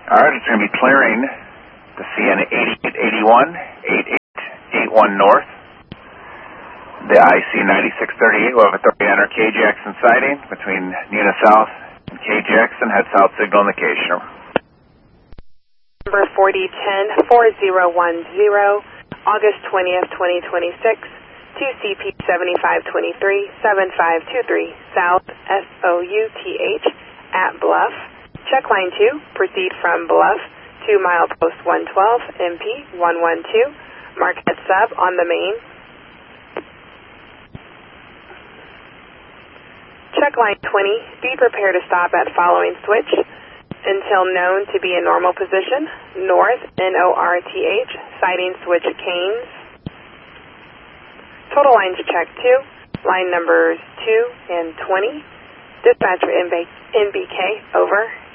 All right, it's going to be clearing the CN 8881, 8881 North, the IC 9638. We'll have authority to enter K Jackson siding between Neenah South and K Jackson. Head south signal indication. Number 4010-4010, August 20th, 2026, 2CP 7523, 7523, South SOUTH at Bluff. Check line 2, proceed from Bluff to milepost 112, MP 112, Marquette Sub on the main. Check line 20, be prepared to stop at following switch until known to be in normal position, north, NORTH, sighting switch Canes. Total lines check 2, line numbers 2 and 20. Dispatcher NBK, over.